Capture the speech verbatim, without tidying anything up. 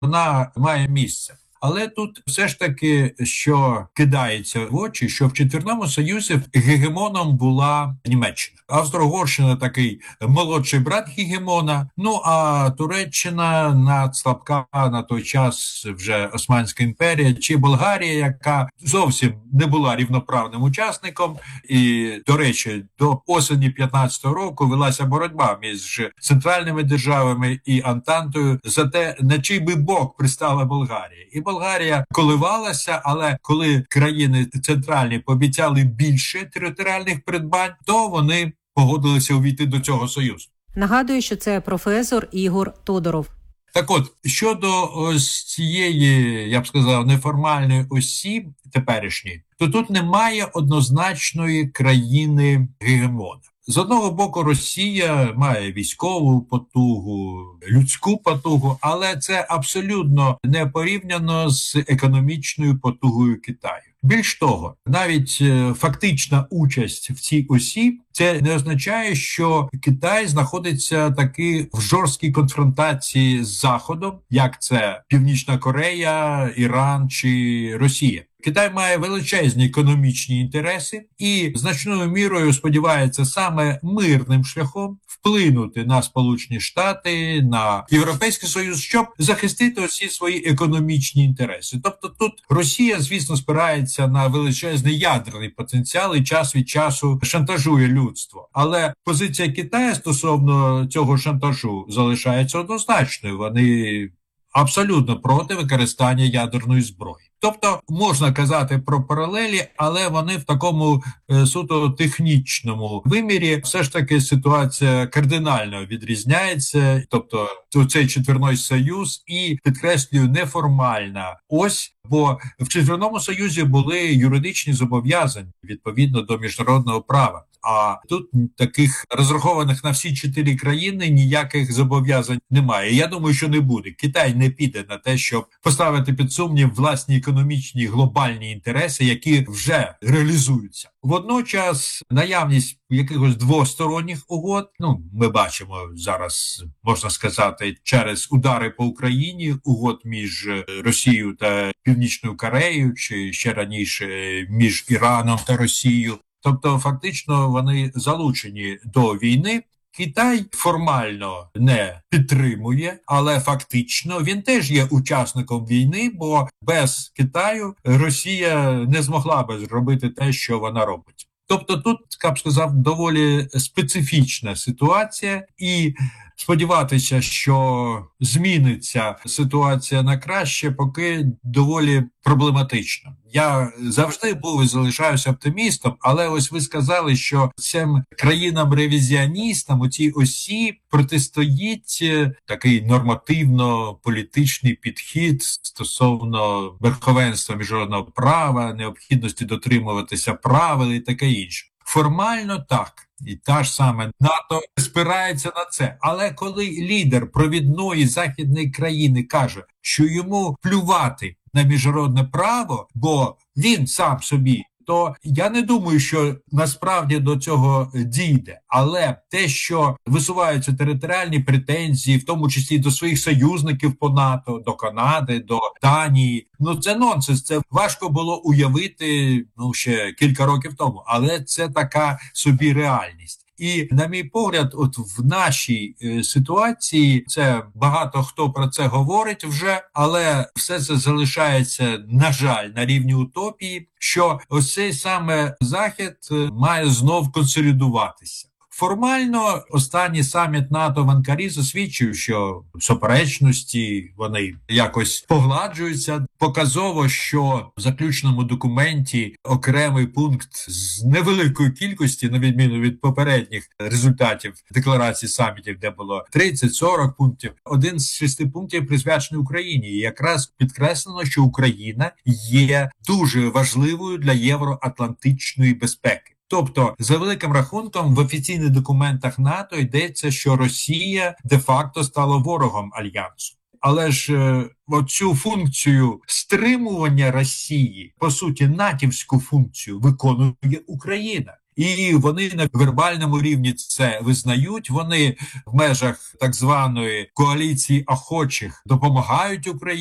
вона має місце. Але тут все ж таки, що кидається в очі, що в Четвірному Союзі гегемоном була Німеччина. Австро-Угорщина такий молодший брат гегемона, ну а Туреччина надслабка на той час вже Османська імперія, чи Болгарія, яка зовсім не була рівноправним учасником. І, до речі, до осені п'ятнадцятого року велася боротьба між центральними державами і Антантою за те, на чий би бок пристала Болгарія. І Болгарія коливалася, але коли країни центральні пообіцяли більше територіальних придбань, то вони погодилися увійти до цього союзу. Нагадую, що це професор Ігор Тодоров. Так от, щодо ось цієї, я б сказав, неформальної осі теперішньої, то тут немає однозначної країни-гегемона. З одного боку, Росія має військову потугу, людську потугу, але це абсолютно не порівняно з економічною потугою Китаю. Більш того, навіть е, фактична участь в цій осі – це не означає, що Китай знаходиться таки в жорсткій конфронтації з Заходом, як це Північна Корея, Іран чи Росія. Китай має величезні економічні інтереси і значною мірою сподівається саме мирним шляхом вплинути на Сполучені Штати, на Європейський Союз, щоб захистити усі свої економічні інтереси. Тобто тут Росія, звісно, спирається на величезний ядерний потенціал і час від часу шантажує людство. Але позиція Китаю стосовно цього шантажу залишається однозначною. Вони абсолютно проти використання ядерної зброї. Тобто можна казати про паралелі, але вони в такому е, суто технічному вимірі все ж таки ситуація кардинально відрізняється. Тобто цей Четвірний Союз і, підкреслюю, неформальна ось, бо в Четвірному Союзі були юридичні зобов'язання відповідно до міжнародного права. А тут таких розрахованих на всі чотири країни ніяких зобов'язань немає. Я думаю, що не буде. Китай не піде на те, щоб поставити під сумнів власні економічні глобальні інтереси, які вже реалізуються. Водночас наявність якихось двосторонніх угод, ну, ми бачимо зараз, можна сказати, через удари по Україні, угод між Росією та Північною Кореєю, чи ще раніше між Іраном та Росією. Тобто, фактично, вони залучені до війни. Китай формально не підтримує, але фактично він теж є учасником війни, бо без Китаю Росія не змогла би зробити те, що вона робить. Тобто тут, я б сказав, доволі специфічна ситуація, і сподіватися, що зміниться ситуація на краще, поки доволі проблематично. Я завжди був і залишаюся оптимістом, але ось ви сказали, що цим країнам-ревізіоністам у цій осі протистоїть такий нормативно-політичний підхід стосовно верховенства міжнародного права, необхідності дотримуватися правил і таке інше. Формально так. І та ж саме НАТО спирається на це. Але коли лідер провідної західної країни каже, що йому плювати на міжнародне право, бо він сам собі, то я не думаю, що насправді до цього дійде. Але те, що висуваються територіальні претензії, в тому числі до своїх союзників по НАТО, до Канади, до Данії, ну це нонсенс, це важко було уявити, ну, ще кілька років тому. Але це така собі реальність. І, на мій погляд, от в нашій е, ситуації, це багато хто про це говорить вже, але все це залишається, на жаль, на рівні утопії, що ось цей саме Захід е, має знов консолідуватися. Формально останній саміт НАТО в Анкарі засвідчив, що суперечності вони якось погладжуються. Показово, що в заключному документі окремий пункт з невеликої кількості, на відміну від попередніх результатів декларації самітів, де було тридцять-сорок пунктів, один з шести пунктів присвячений Україні. І якраз підкреслено, що Україна є дуже важливою для євроатлантичної безпеки. Тобто, за великим рахунком, в офіційних документах НАТО йдеться, що Росія де-факто стала ворогом Альянсу. Але ж е, оцю функцію стримування Росії, по суті, натівську функцію, виконує Україна. І вони на вербальному рівні це визнають. Вони в межах так званої коаліції охочих допомагають Україні.